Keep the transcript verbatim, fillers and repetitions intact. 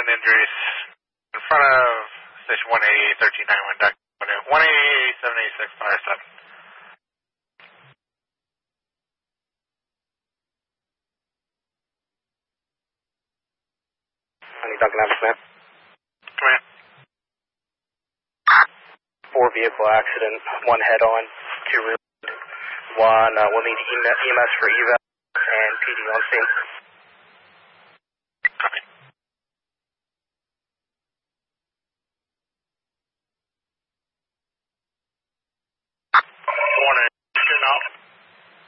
one injuries in front of station one eighty, thirteen ninety-one, Doc. one eighty, seven eighty-six, fire seven. I need Duncan Hamilton. Come in. Four vehicle accident, one head on, two rear. One, uh, we'll need E M S for eval and P D on scene.